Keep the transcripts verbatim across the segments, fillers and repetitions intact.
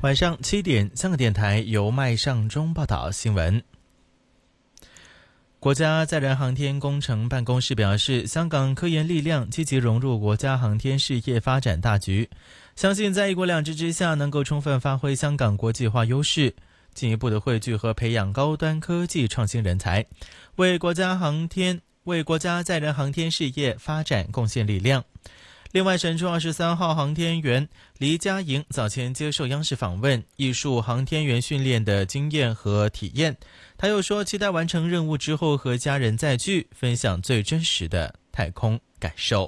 晚上七点，香港电台由麦尚中报道新闻。国家载人航天工程办公室表示，香港科研力量积极融入国家航天事业发展大局，相信在一国两制之下，能够充分发挥香港国际化优势，进一步的汇聚和培养高端科技创新人才，为国家航天为国家载人航天事业发展贡献力量。另外，神舟二十三号航天员黎佳莹早前接受央视访问，艺术航天员训练的经验和体验。他又说，期待完成任务之后和家人再聚，分享最真实的太空感受。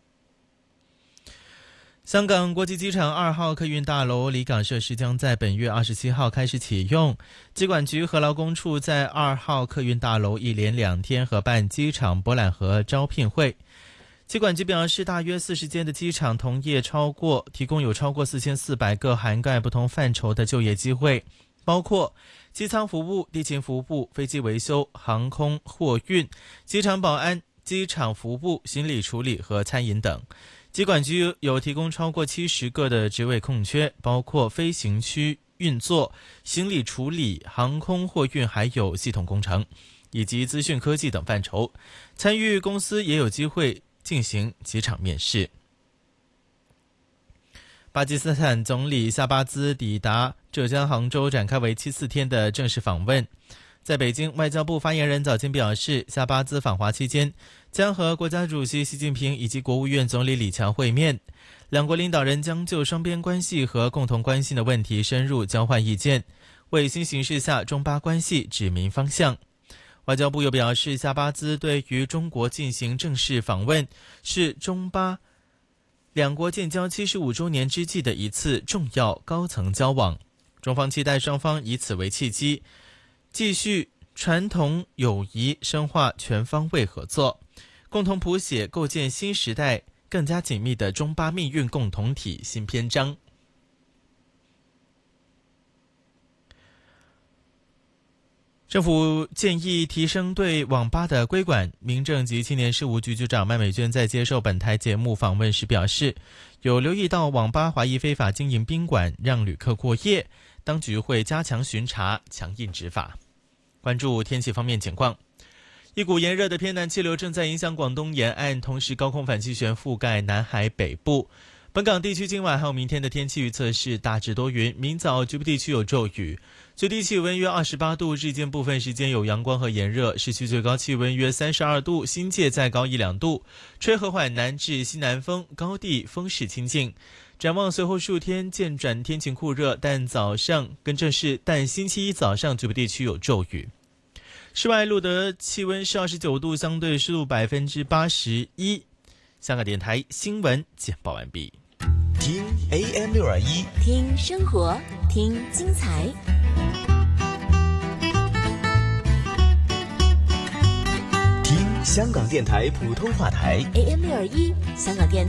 香港国际机场二号客运大楼离港设施将在本月二十七号开始启用。机管局和劳工处在二号客运大楼一连两天合办机场博览和招聘会。机管局表示，大约四十间的机场同业超过提供有超过四千四百个涵盖不同范畴的就业机会，包括机舱服务、地勤服务、飞机维修、航空货运、机场保安、机场服务、行李处理和餐饮等。机管局有提供超过七十个的职位空缺，包括飞行区运作、行李处理、航空货运，还有系统工程以及资讯科技等范畴。参与公司也有机会进行几场面试。巴基斯坦总理夏巴兹抵达浙江杭州，展开为期四天的正式访问。在北京，外交部发言人早前表示，夏巴兹访华期间将和国家主席习近平以及国务院总理李强会面，两国领导人将就双边关系和共同关心的问题深入交换意见，为新形势下中巴关系指明方向。外交部又表示，夏巴兹对于中国进行正式访问，是中巴两国建交七十五周年之际的一次重要高层交往。中方期待双方以此为契机，继续传统友谊，深化全方位合作，共同谱写构建新时代更加紧密的中巴命运共同体新篇章。政府建议提升对网吧的规管。民政及青年事务局局长麦美娟在接受本台节目访问时表示，有留意到网吧怀疑非法经营宾馆，让旅客过夜，当局会加强巡查，强硬执法。关注天气方面情况，一股炎热的偏南气流正在影响广东沿岸，同时高空反气旋覆盖南海北部。本港地区今晚还有明天的天气预测是大致多云，明早局部地区有骤雨，最低气温约二十八度，日间部分时间有阳光和炎热，市区最高气温约三十二度，新界再高一两度，吹和缓南至西南风，高地风势清劲。展望随后数天渐转天晴酷热，但早上更正是但星期一早上局部地区有骤雨。室外录得气温是二十九度，相对湿度百分之八十一。香港电台新闻简报完毕。 听 A M 六二一， 听生活，听精彩。 听香港电台普通话台 A M 六二一，香港电台。